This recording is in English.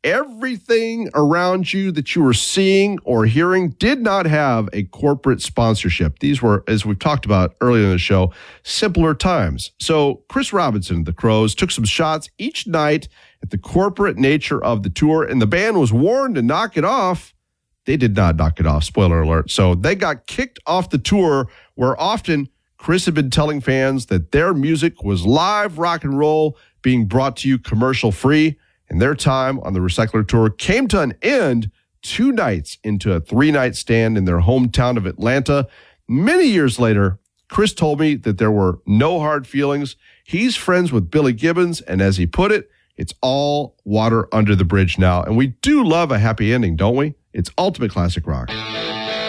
Everything around you that you were seeing or hearing did not have a corporate sponsorship. These were, as we've talked about earlier in the show, simpler times. So Chris Robinson of the Crowes took some shots each night at the corporate nature of the tour, and the band was warned to knock it off. They did not knock it off, spoiler alert. So they got kicked off the tour, where often Chris had been telling fans that their music was live rock and roll being brought to you commercial-free. And their time on the Recycler Tour came to an end 2 nights into a 3-night stand in their hometown of Atlanta. Many years later, Chris told me that there were no hard feelings. He's friends with Billy Gibbons, and as he put it, it's all water under the bridge now. And we do love a happy ending, don't we? It's ultimate classic rock.